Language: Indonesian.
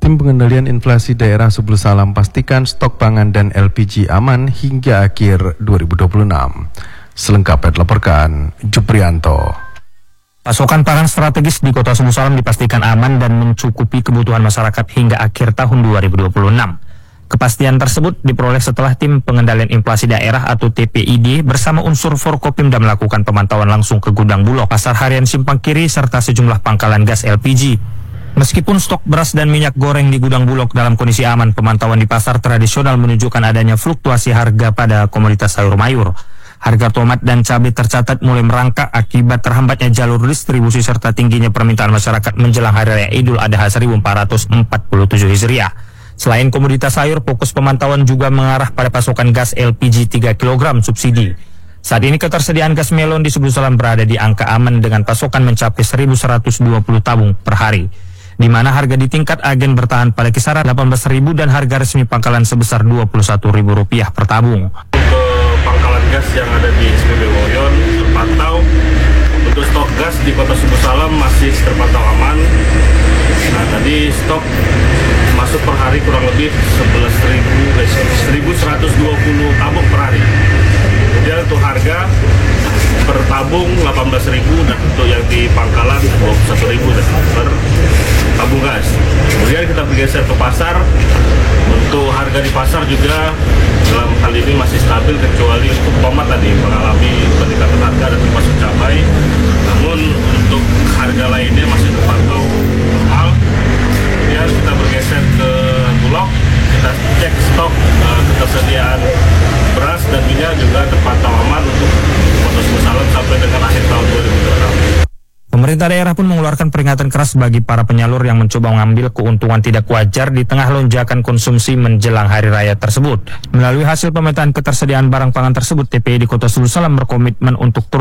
Tim Pengendalian Inflasi Daerah Subul Salam pastikan stok pangan dan LPG aman hingga akhir 2026. Selengkapnya dilaporkan Juprianto. Pasokan pangan strategis di Kota Subul Salam dipastikan aman dan mencukupi kebutuhan masyarakat hingga akhir tahun 2026. Kepastian tersebut diperoleh setelah Tim Pengendalian Inflasi Daerah atau TPID bersama unsur Forkopimda melakukan pemantauan langsung ke gudang Bulog, pasar harian Simpang Kiri, serta sejumlah pangkalan gas LPG. Meskipun stok beras dan minyak goreng di gudang Bulog dalam kondisi aman, pemantauan di pasar tradisional menunjukkan adanya fluktuasi harga pada komoditas sayur mayur. Harga tomat dan cabai tercatat mulai merangkak akibat terhambatnya jalur distribusi serta tingginya permintaan masyarakat menjelang Hari Raya Idul Adha 1447 Hijriah. Selain komoditas sayur, fokus pemantauan juga mengarah pada pasokan gas LPG 3 kg subsidi. Saat ini ketersediaan gas melon di Subul Salam berada di angka aman dengan pasokan mencapai 1.120 tabung per hari, di mana harga di tingkat agen bertahan pada kisaran Rp18.000 dan harga resmi pangkalan sebesar Rp21.000 per tabung. Untuk pangkalan gas yang ada di SPB Woyon terpantau untuk stok gas di Kota Subul Salam masih terpantau aman. Nah, tadi stok masuk per hari kurang lebih 1.120 tabung per hari. Kemudian untuk harga per tabung 18.000 dan untuk yang di pangkalan 21.000 per tabung gas. Kemudian kita bergeser ke pasar. Untuk harga di pasar juga dalam hal ini masih stabil kecuali untuk tomat tadi mengalami peningkatan harga dan termasuk cabai. Namun untuk harga lainnya masih terpantau normal. Kemudian kita bergeser ke Bulog, kita cek stok ketersediaan beras dan minyak juga terpantau aman untuk Kota Subul Salam sampai dengan akhir tahun 2026. Pemerintah daerah pun mengeluarkan peringatan keras bagi para penyalur yang mencoba mengambil keuntungan tidak wajar di tengah lonjakan konsumsi menjelang hari raya tersebut. Melalui hasil pemetaan ketersediaan barang pangan tersebut, TPI di Kota Subul Salam berkomitmen untuk